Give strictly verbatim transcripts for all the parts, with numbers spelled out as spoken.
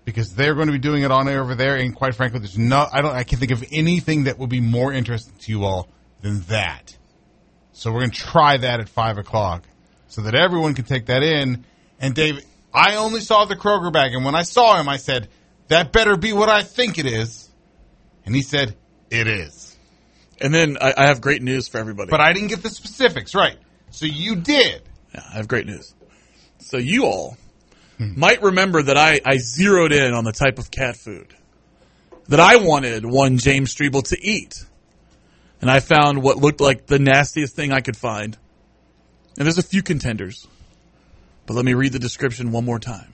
because they're going to be doing it on air over there. And quite frankly, there's no, I don't, I can't think of anything that will be more interesting to you all than that. So we're going to try that at five o'clock so that everyone can take that in. And Dave, I only saw the Kroger bag. And when I saw him, I said, that better be what I think it is. And he said, it is. And then I, I have great news for everybody. But I didn't get the specifics, right? So you did. Yeah, I have great news. So you all hmm. might remember that I, I zeroed in on the type of cat food that I wanted one James Strebel to eat. And I found what looked like the nastiest thing I could find. And there's a few contenders. But let me read the description one more time.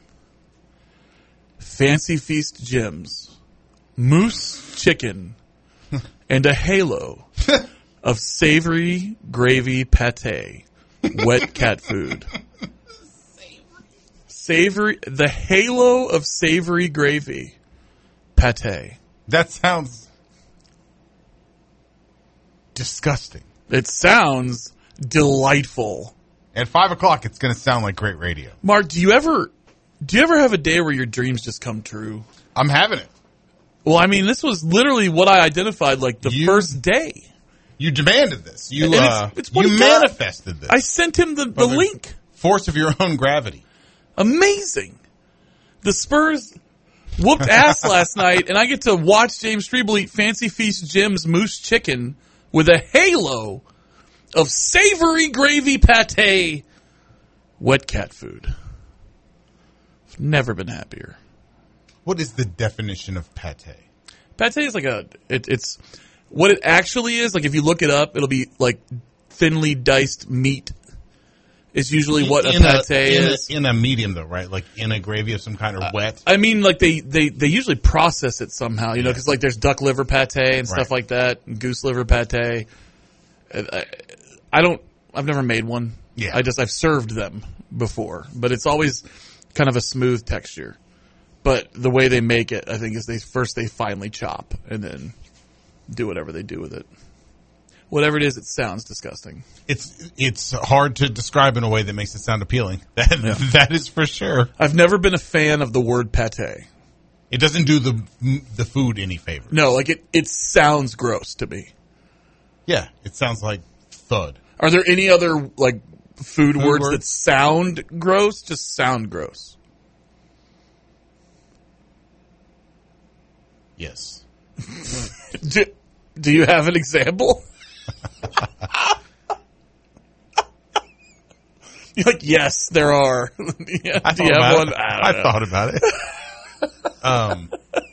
Fancy Feast Jim's moose chicken and a halo of savory gravy pate, wet cat food. Savory, the halo of savory gravy pate. That sounds disgusting. It sounds delightful. At five o'clock, it's going to sound like great radio. Mark, do you ever, do you ever have a day where your dreams just come true? I'm having it. Well, I mean, this was literally what I identified like the you, first day. You demanded this. You and uh, it's, it's you manifested this. I sent him the, the link. Force of your own gravity. Amazing. The Spurs whooped ass last night, and I get to watch James Strebel eat Fancy Feast Jim's moose chicken with a halo of savory gravy pate, wet cat food. I've never been happier. What is the definition of pate? Pate is like a, it, it's, what it actually is, like if you look it up, it'll be like thinly diced meat is usually what in a pate a, in is. A, in a medium though, right? Like in a gravy of some kind or wet? I mean, like they, they, they usually process it somehow, you know, because like there's duck liver pate and stuff right. like that, and goose liver pate. I, I don't, I've never made one. Yeah. I just, I've served them before, but it's always kind of a smooth texture. But the way they make it, I think, is they first they finely chop and then do whatever they do with it. Whatever it is, it sounds disgusting. It's it's hard to describe in a way that makes it sound appealing. That yeah. that is for sure. I've never been a fan of the word pate. It doesn't do the the food any favor. No, like it, it sounds gross to me. Yeah, it sounds like thud. Are there any other like food, food words, words that sound gross? Just sound gross. Yes. do, do you have an example? You're like, yes, there are. yeah, I do you have one? It. I, I thought about it. um,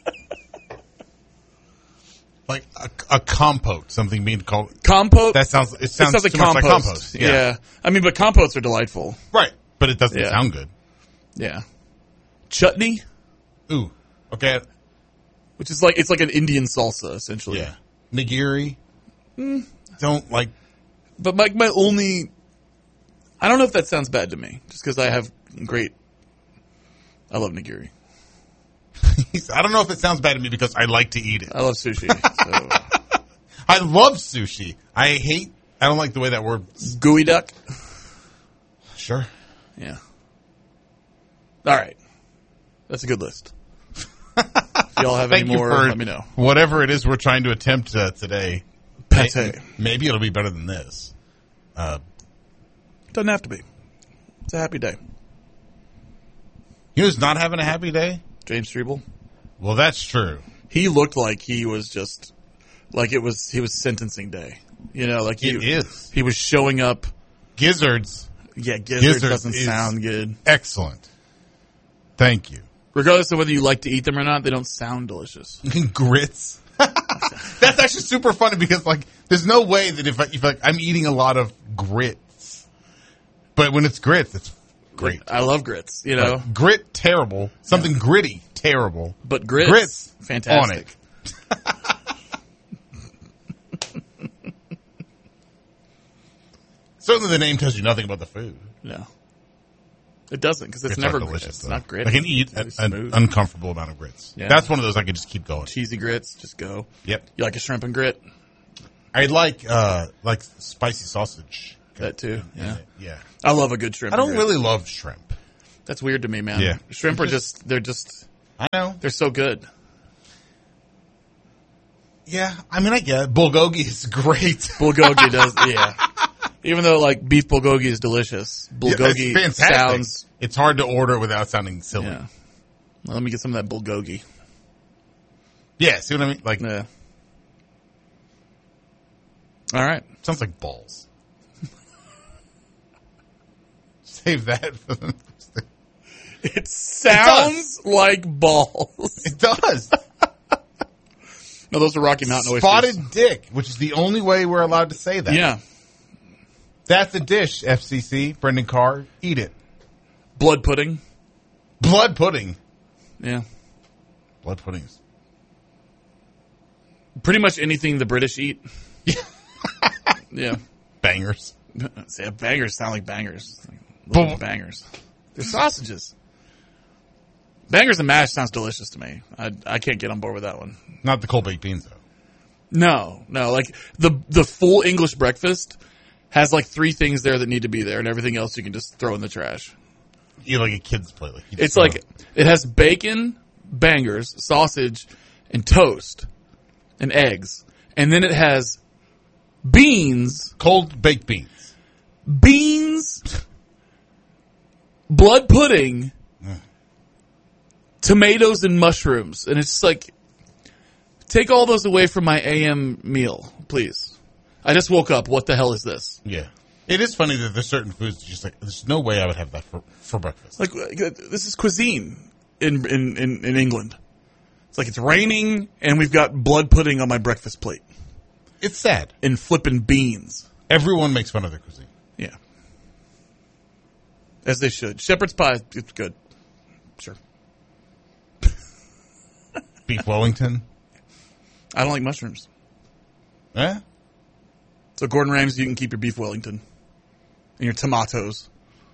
like a, a compote, something being called compote. That sounds. It sounds, it sounds like, too compost. much like compost. Yeah. yeah, I mean, but compotes are delightful, right? But it doesn't yeah. sound good. Yeah, chutney. Ooh, okay. Which is like, it's like an Indian salsa, essentially. Yeah. Nigiri. Mm. Don't like. But my, my only. I don't know if that sounds bad to me, just because I have great. I love nigiri. I don't know if it sounds bad to me because I like to eat it. I love sushi. So. I love sushi. I hate. I don't like the way that word. Gooey duck? Sure. Yeah. All right. That's a good list. If y'all have any more, let me know. Whatever it is we're trying to attempt uh, today. Pate. Maybe, maybe it'll be better than this. Uh, Doesn't have to be. It's a happy day. You know who's not having a happy day? James Strebel. Well, that's true. He looked like he was just, like it was, he was sentencing day. You know, like he, it is. He was showing up. Gizzards. Yeah, gizzards, gizzards doesn't sound good. Excellent. Thank you. Regardless of whether you like to eat them or not, they don't sound delicious. Grits. That's actually super funny because, like, there's no way that if, I, if like, I'm eating a lot of grits, but when it's grits, it's great. I love grits, you know. Like, grit, terrible. Something yeah. gritty, terrible. But grits, grits fantastic. On it. Certainly the name tells you nothing about the food. No. It doesn't, because it's grits never delicious. It's though. not gritty. I can eat a, an uncomfortable amount of grits. Yeah. That's one of those I can just keep going. Cheesy grits, just go. Yep. You like a shrimp and grit? I like uh, like spicy sausage. That too, yeah. Yeah. I love a good shrimp I don't and grit. really love shrimp. That's weird to me, man. Yeah. Shrimp are just, they're just... I know. They're so good. Yeah, I mean, I get it. Bulgogi is great. Bulgogi does, yeah. Even though, like, beef bulgogi is delicious, bulgogi yeah, it's fantastic. sounds... It's hard to order without sounding silly. Yeah. Well, let me get some of that bulgogi. Yeah, see what I mean? Like, Yeah. All right. Sounds like balls. Save that for the next thing. It sounds it like balls. It does. No, those are Rocky Mountain oysters. Spotted dick, which is the only way we're allowed to say that. Yeah. That's a dish, F C C. Brendan Carr, eat it. Blood pudding. Blood pudding. Yeah. Blood puddings. Pretty much anything the British eat. Yeah. Bangers. See, bangers sound like bangers. Boom. Bangers. They're sausages. Bangers and mash sounds delicious to me. I I can't get on board with that one. Not the cold baked beans, though. No, no. Like the the full English breakfast has like three things there that need to be there, and everything else you can just throw in the trash. You like a kid's plate. Like it's like it. it has bacon, bangers, sausage, and toast, and eggs, and then it has beans, cold baked beans, beans, blood pudding. Tomatoes and mushrooms. And it's like, take all those away from my A M meal, please. I just woke up. What the hell is this? Yeah. It is funny that there's certain foods just like, there's no way I would have that for, for breakfast. Like, this is cuisine in, in, in, in England. It's like it's raining and we've got blood pudding on my breakfast plate. It's sad. And flipping beans. Everyone makes fun of their cuisine. Yeah. As they should. Shepherd's pie, it's good. Sure. Beef Wellington. I don't like mushrooms. Eh? So Gordon Ramsay, you can keep your beef Wellington and your tomatoes,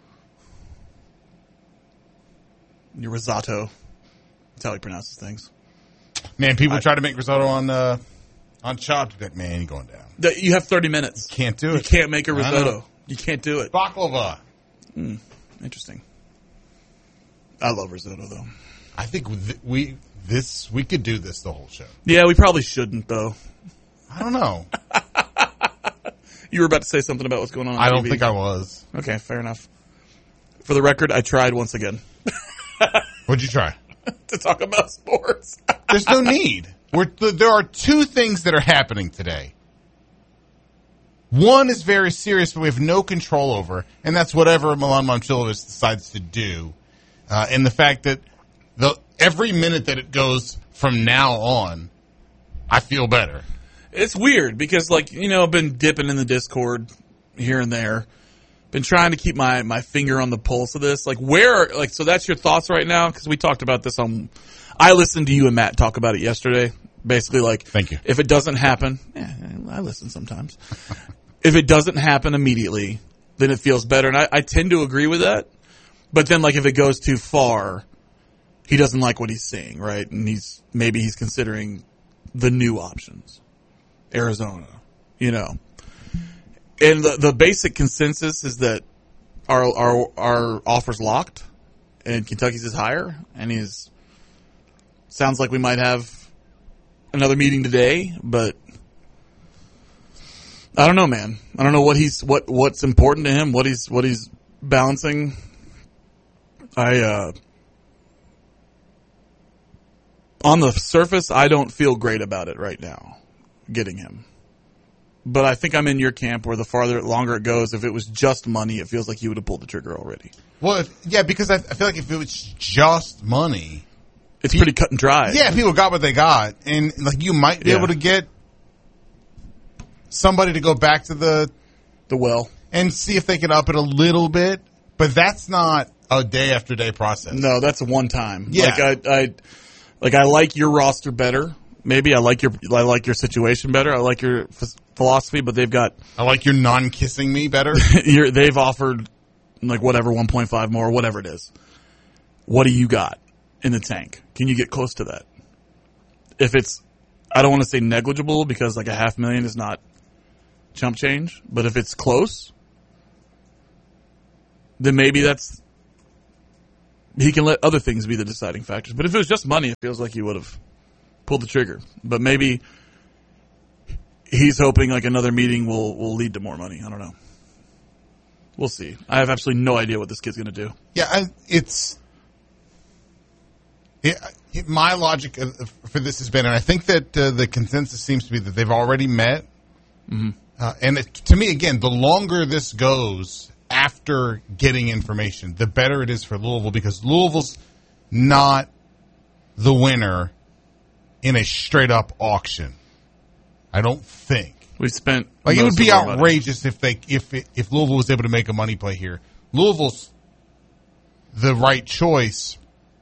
your risotto. That's how he pronounces things. Man, people I, try to make risotto on uh, on chopped. Man, you're going down. That you have thirty minutes. You can't do it. You can't make a risotto. You can't do it. Baklava. Mm, interesting. I love risotto though. I think we this we could do this the whole show. Yeah, we probably shouldn't though. I don't know. You were about to say something about what's going on. on I don't T V. think I was. Okay, fair enough. For the record, I tried once again. What'd you try? To talk about sports. There's no need. We're, there are two things that are happening today. One is very serious, but we have no control over, and that's whatever Milan Momcilovic decides to do. Uh, and the fact that the every minute that it goes from now on, I feel better. It's weird because, like, you know, I've been dipping in the Discord here and there. Been trying to keep my, my finger on the pulse of this. Like, where, like, so that's your thoughts right now? Because we talked about this on, I listened to you and Matt talk about it yesterday. Basically, like, thank you. If it doesn't happen, yeah, I listen sometimes. If it doesn't happen immediately, then it feels better. And I, I tend to agree with that. But then, like, if it goes too far, he doesn't like what he's seeing, right? And he's, maybe he's considering the new options. Arizona, you know. And the the basic consensus is that our our our offer's locked, and Kentucky's is higher, and he's sounds like we might have another meeting today, but I don't know, man. I don't know what he's what what's important to him, what he's what he's balancing. I uh, on the surface, I don't feel great about it right now, getting him. But I think I'm in your camp where the farther, longer it goes, if it was just money, it feels like you would have pulled the trigger already. Well, if, yeah, because I, I feel like if it was just money, it's pretty cut and dry. Yeah, people got what they got, and like you might be yeah. able to get somebody to go back to the the well and see if they can up it a little bit. But that's not a day after day process. No, that's a one time. Yeah, like I, I, like I like your roster better. Maybe I like your I like your situation better. I like your f- philosophy, but they've got. I like your non-kissing me better. you're, they've offered like whatever one point five more, whatever it is. What do you got in the tank? Can you get close to that? If it's, I don't want to say negligible because like a half million is not chump change, but if it's close, then maybe that's he can let other things be the deciding factors. But if it was just money, it feels like he would have pulled the trigger. But maybe he's hoping like another meeting will, will lead to more money. I don't know. We'll see. I have absolutely no idea what this kid's going to do. Yeah, I, it's it, it, my logic for this has been, and I think that uh, the consensus seems to be that they've already met. Mm-hmm. Uh, and it, to me, again, the longer this goes after getting information, the better it is for Louisville, because Louisville's not the winner in a straight-up auction. I don't think. We spent like it would be of our outrageous money. if they if it, if Louisville was able to make a money play here. Louisville's the right choice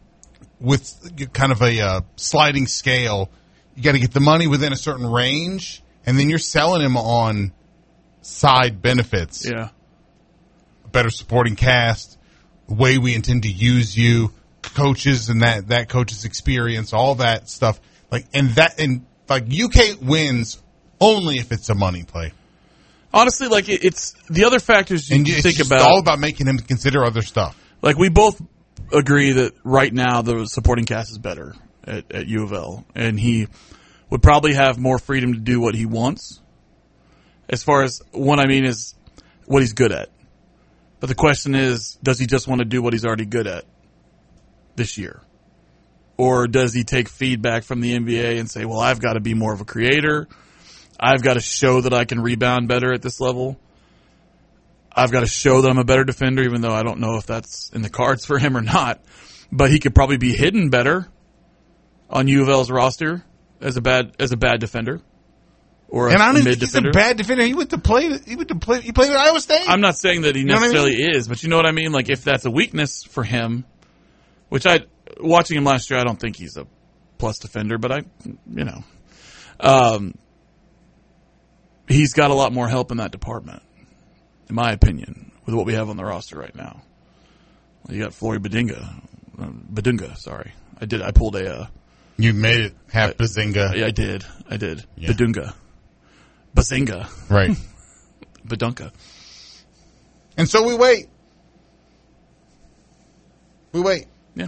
with kind of a uh, sliding scale. You got to get the money within a certain range, and then you're selling him on side benefits. Yeah, better supporting cast, the way we intend to use you, coaches and that that coach's experience, all that stuff. Like and that and like U K wins only if it's a money play. Honestly, like it, it's the other factors you and it's think just about. all about making him consider other stuff. Like we both agree that right now the supporting cast is better at, at U of L, and he would probably have more freedom to do what he wants. As far as what I mean is what he's good at. But the question is, does he just want to do what he's already good at this year? Or does he take feedback from the N B A and say, well, I've got to be more of a creator. I've got to show that I can rebound better at this level. I've got to show that I'm a better defender, even though I don't know if that's in the cards for him or not. But he could probably be hidden better on U of L's roster as a bad as a bad defender. Or a, and I don't a even mid think defender. he's a bad defender. He went to play. He went to play. He played at Iowa State. I'm not saying that he You know what I necessarily mean? is, but you know what I mean. Like if that's a weakness for him, which I watching him last year, I don't think he's a plus defender, but I, you know, um, he's got a lot more help in that department, in my opinion, with what we have on the roster right now. You got Flory Badunga, uh, Badunga. Sorry, I did. I pulled a. Uh, you made it half Bazinga. I, I did. I did. Yeah. Badunga, Bazinga, Right. Badunka. And so we wait. We wait. Yeah.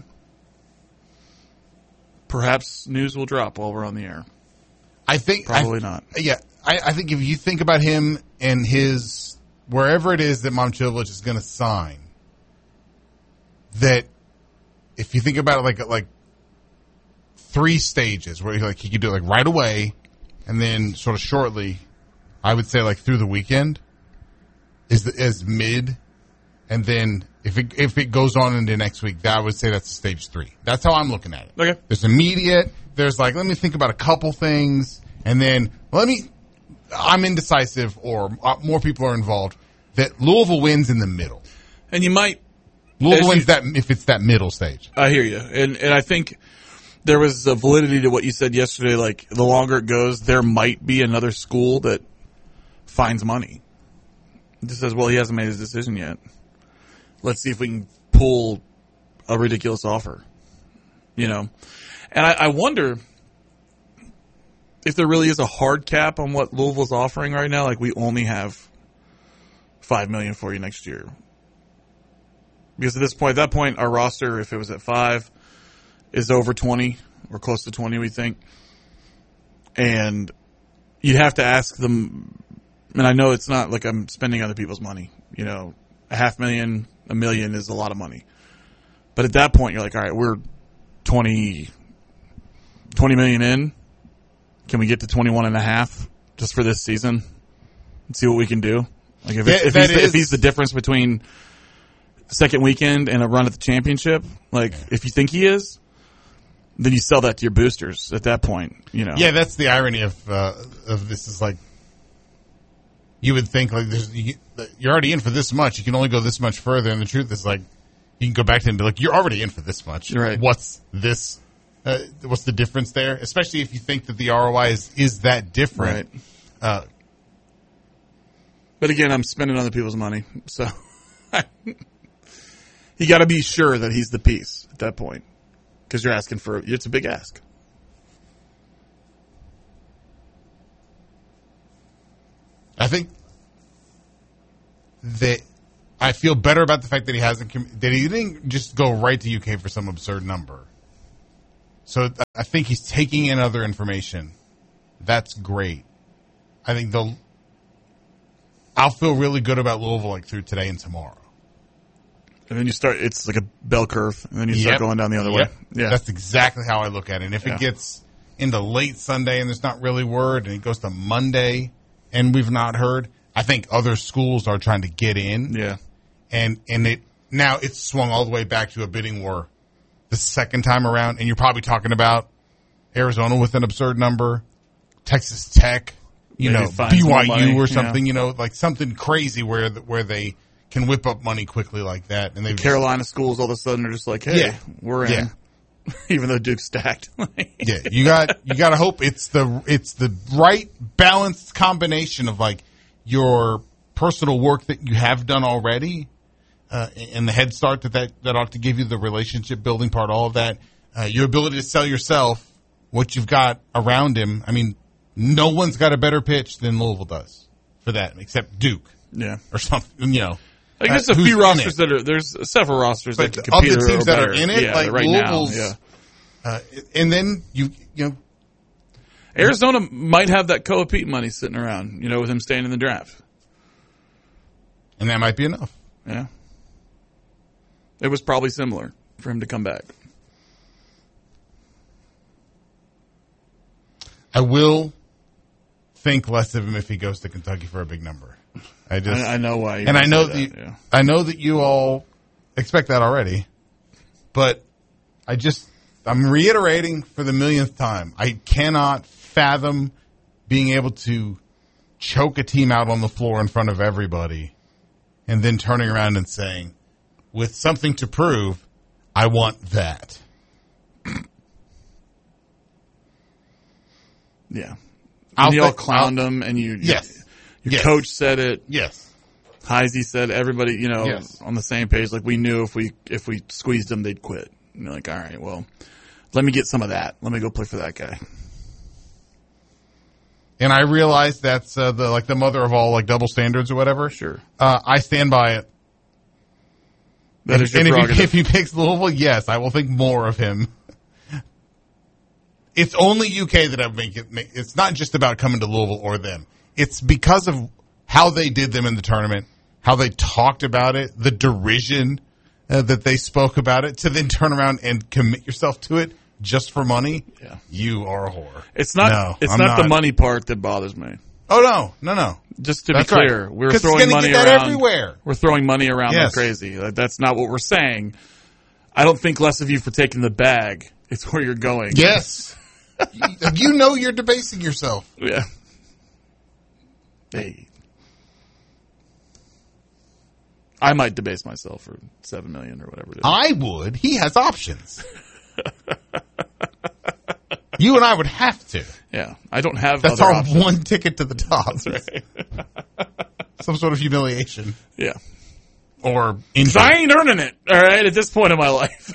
Perhaps news will drop while we're on the air. I think Probably I, not. Yeah, I, I think if you think about him and his wherever it is that Momcilovic is going to sign, that if you think about it like like three stages where like he could do it like right away, and then sort of shortly, I would say like through the weekend is the, is mid, and then if it if it goes on into next week, that I would say that's stage three. That's how I'm looking at it. Okay. There's immediate. There's like, let me think about a couple things, and then let me, I'm indecisive, or uh, more people are involved, that Louisville wins in the middle. And you might. Louisville wins you, that if it's that middle stage. I hear you. And and I think there was a validity to what you said yesterday. Like, the longer it goes, there might be another school that finds money. It just says, well, he hasn't made his decision yet. Let's see if we can pull a ridiculous offer. You know? And I, I wonder if there really is a hard cap on what Louisville's offering right now. Like, we only have five million dollars for you next year. Because at this point, at that point, our roster, if it was at five, is over twenty or close to twenty, we think. And you'd have to ask them, and I know it's not like I'm spending other people's money. You know, a half million, a million is a lot of money. But at that point, you're like, all right, we're twenty, twenty million in. Can we get to twenty-one and a half just for this season and see what we can do? Like if, That, if, that he's, the, is, if he's the difference between second weekend and a run at the championship, like if you think he is, then you sell that to your boosters at that point. You know. Yeah, that's the irony of uh, of this is like, you would think like there's, you, you're already in for this much. You can only go this much further, and the truth is like you can go back to him and be like, you're already in for this much. Right. What's this? Uh, what's the difference there? Especially if you think that the R O I is is that different. Right. Uh, but again, I'm spending other people's money, so you got to be sure that he's the piece at that point, because you're asking for it's a big ask. I think that I feel better about the fact that he hasn't com- that he didn't just go right to U K for some absurd number. So I think he's taking in other information. That's great. I think they'll. I'll feel really good about Louisville like through today and tomorrow. And then you start. It's like a bell curve, and then you start Yep. going down the other Yep. way. Yeah, That's exactly how I look at it. And if Yeah. it gets into late Sunday and there's not really word, and it goes to Monday and we've not heard, I think other schools are trying to get in. yeah. And and it now it's swung all the way back to a bidding war the second time around, and you're probably talking about Arizona with an absurd number, Texas Tech, you Maybe know, find some B Y money, U or yeah. something, you know, like something crazy where where they can whip up money quickly like that. And they Carolina schools all of a sudden are just like, hey, Yeah. we're in, Yeah. even though Duke's stacked. Yeah, you got you got to hope it's the it's the right balanced combination of like your personal work that you have done already, uh, and the head start that, that that ought to give you the relationship building part, all of that, uh, your ability to sell yourself, what you've got around him. I mean, no one's got a better pitch than Louisville does for that, except Duke yeah. or something. You know, I guess uh, a who's few in rosters it. that are there's several rosters But that can of compete the or- teams or that are better. in it, yeah, like right now, Louisville's, yeah. uh, and then you you know. Arizona might have that Koa Pete money sitting around, you know, with him staying in the draft. And that might be enough. Yeah. It was probably similar for him to come back. I will think less of him if he goes to Kentucky for a big number. I just, I, I know why. you and I would know say that, you, that, yeah. I know that you all expect that already, but I just, I'm reiterating for the millionth time. I cannot fathom being able to choke a team out on the floor in front of everybody and then turning around and saying, with something to prove, I want that. Yeah. I'll And you all think- clowned I'll- him, and you, Yes. your Yes. coach said it. Yes. Heisey said everybody, you know, Yes. on the same page. Like we knew if we if we squeezed them, they'd quit. And you're like, all right, well, let me get some of that. Let me go play for that guy. And I realize that's uh, the like the mother of all like double standards or whatever. Sure. Uh, I stand by it. That is your and if prerogative. he, if he picks Louisville, yes, I will think more of him. It's only U K that I make it. Make, it's not just about coming to Louisville or them. It's because of how they did them in the tournament, how they talked about it, the derision uh, that they spoke about it, to then turn around and commit yourself to it just for money. Yeah. You are a whore. It's not. No, it's I'm not, the money part that bothers me. Oh no, no, no. Just to That's be clear, right. we're 'Cause throwing it's gonna money get that around everywhere. We're throwing money around Yes. like crazy. Like, that's not what we're saying. I don't think less of you for taking the bag. It's where you're going. Yes. you, you know you're debasing yourself. Yeah. Hey. I might debase myself for seven million or whatever it is. I would. He has options. You and I would have to. Yeah, I don't have. That's other our options. one ticket to the top. That's right. Some sort of humiliation Yeah. or 'Cause injury. I ain't earning it. All right, at this point in my life.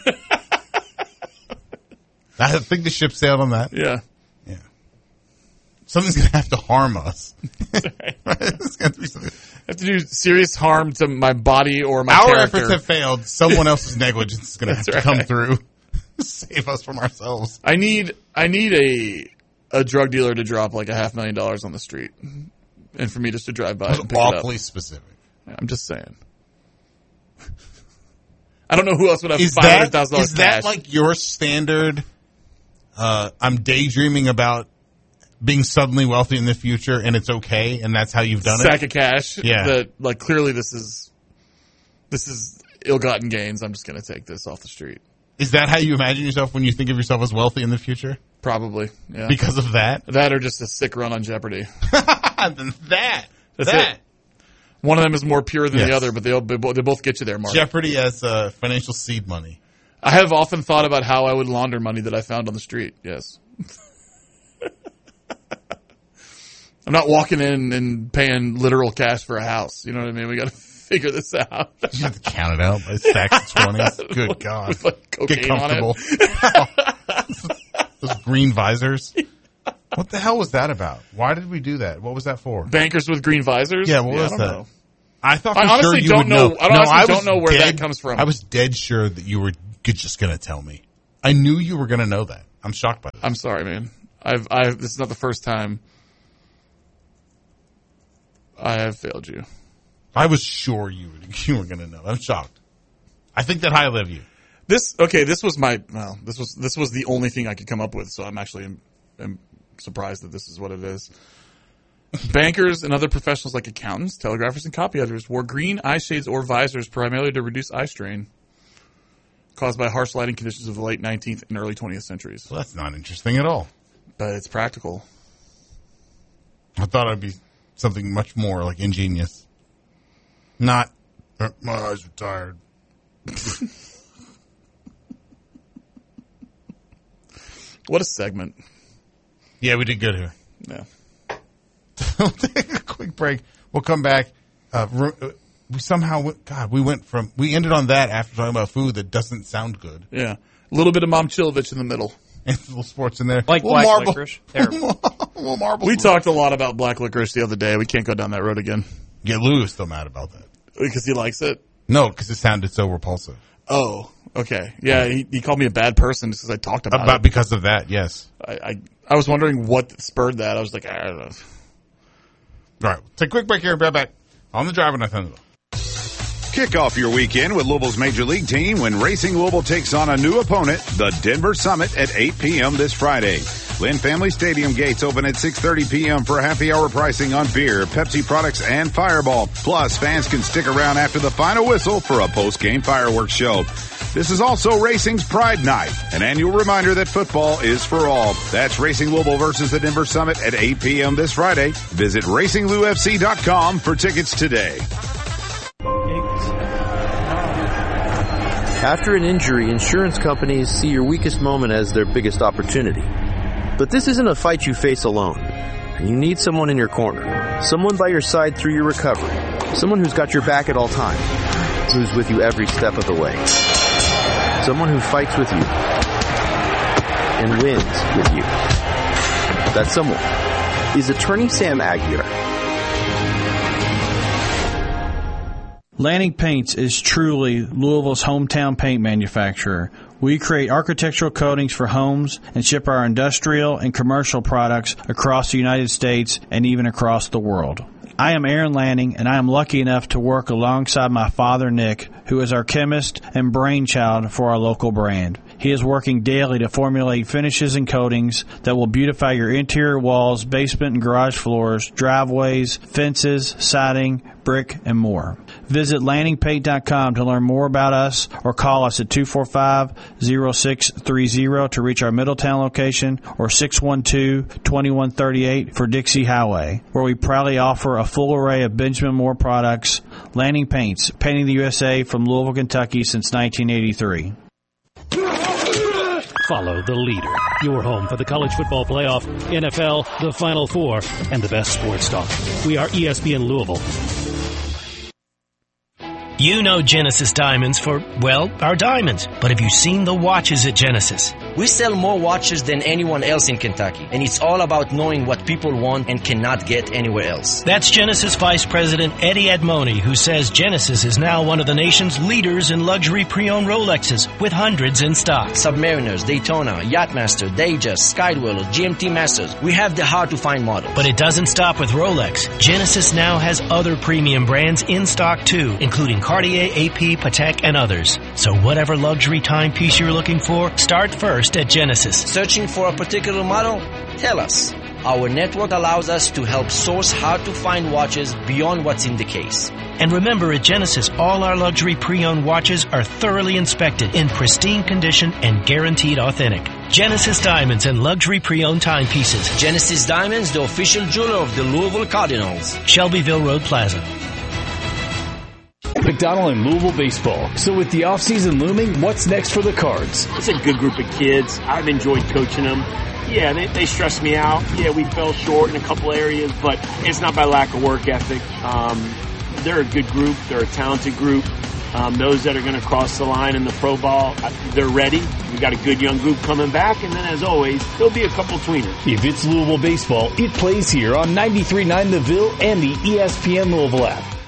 I think the ship sailed on that. Yeah. Yeah. Something's going to have to harm us. It's gonna be something. I have to do serious harm to my body or my Our character. efforts have failed. Someone else's negligence is going to have That's to come right. through. Save us from ourselves. I need I need a a drug dealer to drop like a half million dollars on the street, and for me just to drive by That's and pick awfully it up. specific. I'm just saying. I don't know who else would have Is five hundred that, thousand dollars is that cash. like your standard, uh, I'm daydreaming about being suddenly wealthy in the future and it's okay and that's how you've done sack it? of cash? Yeah. That like clearly this is this is ill-gotten gains. I'm just going to take this off the street. Is that how you imagine yourself when you think of yourself as wealthy in the future? Probably. Yeah. Because of that? that or just a sick run on Jeopardy. Then that. That's that. it. One of them is more pure than Yes. the other, but they all- they bo- they both get you there, Mark. Jeopardy as uh, financial seed money. I have often thought about how I would launder money that I found on the street. Yes. I'm not walking in and paying literal cash for a house. You know what I mean? We got to figure this out. You have to count it out by stacks of twenties. Good God. With, like, cocaine Get comfortable. on Those green visors. What the hell was that about? Why did we do that? What was that for? Bankers with green visors? Yeah, what was I don't that? know. I thought for I honestly sure you don't would know. know. I no, honestly I don't know where dead, that comes from. I was dead sure that you were just going to tell me. I knew you were going to know that. I'm shocked by that. I'm sorry, man. I've, I've, this is not the first time I have failed you. I was sure you were, you were going to know. I'm shocked. I think that highly of you. This, okay, this was my, well, this was, this was the only thing I could come up with, so I'm actually am, am surprised that this is what it is. Bankers and other professionals like accountants, telegraphers, and copy editors wore green eye shades or visors primarily to reduce eye strain caused by harsh lighting conditions of the late nineteenth and early twentieth centuries. Well, that's not interesting at all. But it's practical. I thought it'd be something much more like ingenious. Not, uh, my eyes are tired. What a segment. Yeah, we did good here. Yeah. We'll take a quick break. We'll come back. Uh, we somehow, went, God, we went from, we ended on that after talking about food that doesn't sound good. Yeah. A little bit of Mom Chilovich in the middle. And a little sports in there. Like little black marble. licorice. Terrible. Little marble. We talked a lot about black licorice the other day. We can't go down that road again. Yeah, Lou is still mad about that. Because he likes it? No, because it sounded so repulsive. Oh, okay. Yeah, he, he called me a bad person just because I talked about, About it. because of that, yes. I, I I was wondering what spurred that. I was like, I don't know. All right, take a quick break here and be right back on the Drive on Thunder. Kick off your weekend with Louisville's Major League team when Racing Louisville takes on a new opponent, the Denver Summit, at eight p.m. this Friday. Lynn Family Stadium gates open at six thirty p.m. for happy hour pricing on beer, Pepsi products, and Fireball. Plus, fans can stick around after the final whistle for a post-game fireworks show. This is also Racing's Pride Night, an annual reminder that football is for all. That's Racing Louisville versus the Denver Summit at eight p.m. this Friday. Visit racing lou f c dot com for tickets today. After an injury, insurance companies see your weakest moment as their biggest opportunity. But this isn't a fight you face alone. And you need someone in your corner. Someone by your side through your recovery. Someone who's got your back at all times. Who's with you every step of the way. Someone who fights with you. And wins with you. That someone is Attorney Sam Aguirre. Lanning Paints is truly Louisville's hometown paint manufacturer. We create architectural coatings for homes and ship our industrial and commercial products across the United States and even across the world. I am Aaron Lanning, and I am lucky enough to work alongside my father, Nick, who is our chemist and brainchild for our local brand. He is working daily to formulate finishes and coatings that will beautify your interior walls, basement and garage floors, driveways, fences, siding, brick, and more. Visit lanning paint dot com to learn more about us or call us at two four five, zero six three zero to reach our Middletown location or six one two, two one three eight for Dixie Highway, where we proudly offer a full array of Benjamin Moore products. Lanning Paints, painting the U S A from Louisville, Kentucky since nineteen eighty-three. Follow the leader. Your home for the college football playoff, N F L, the Final Four, and the best sports talk. We are E S P N Louisville. You know Genesis Diamonds for, well, our diamonds. But have you seen the watches at Genesis? We sell more watches than anyone else in Kentucky, and it's all about knowing what people want and cannot get anywhere else. That's Genesis Vice President Eddie Admoni, who says Genesis is now one of the nation's leaders in luxury pre-owned Rolexes, with hundreds in stock. Submariners, Daytona, Yachtmaster, Datejust, Skydweller, G M T Masters. We have the hard-to-find models. But it doesn't stop with Rolex. Genesis now has other premium brands in stock too, including Cartier, A P, Patek, and others. So whatever luxury timepiece you're looking for, start first at Genesis. Searching for a particular model? Tell us. Our network allows us to help source hard-to-find watches beyond what's in the case. And remember, at Genesis, all our luxury pre-owned watches are thoroughly inspected, in pristine condition, and guaranteed authentic. Genesis Diamonds and luxury pre-owned timepieces. Genesis Diamonds, the official jeweler of the Louisville Cardinals. Shelbyville Road Plaza. McDonald and Louisville baseball. So with the offseason looming, what's next for the Cards? It's a good group of kids. I've enjoyed coaching them. Yeah, they, they stressed me out. Yeah, we fell short in a couple areas, but it's not by lack of work ethic. Um, they're a good group. They're a talented group. Um, those that are going to cross the line in the pro ball, they're ready. We've got a good young group coming back, and then as always, there'll be a couple tweeners. If it's Louisville baseball, it plays here on ninety-three point nine The Ville and the E S P N Louisville app.